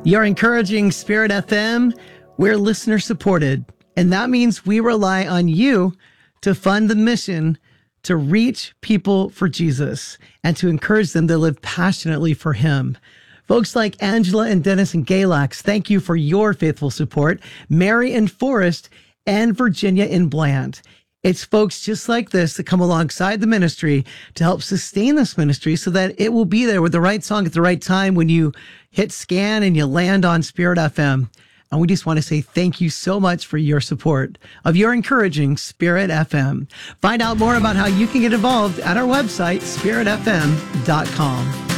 You're encouraging Spirit FM. We're listener supported, and that means we rely on you to fund the mission to reach people for Jesus and to encourage them to live passionately for him. Folks like Angela and Dennis and Galax, thank you for your faithful support. Mary and Forrest and Virginia in Bland. It's folks just like this that come alongside the ministry to help sustain this ministry so that it will be there with the right song at the right time when you hit scan and you land on Spirit FM. And we just want to say thank you so much for your support of your encouraging Spirit FM. Find out more about how you can get involved at our website, spiritfm.com.